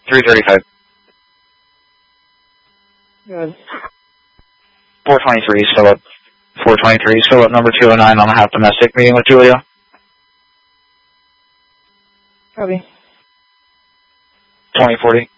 335. Good. 423, still up. 423, still up number 209 on a half domestic, meeting with Julia. Copy. 2040.